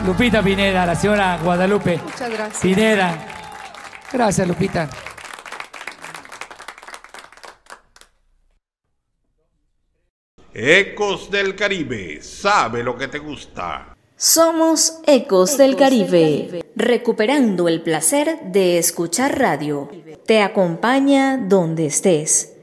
Lupita Pineda, la señora Guadalupe. Muchas gracias. Pineda. Gracias, Lupita. Ecos del Caribe, sabe lo que te gusta. Somos Ecos del Caribe, recuperando el placer de escuchar radio. Te acompaña donde estés.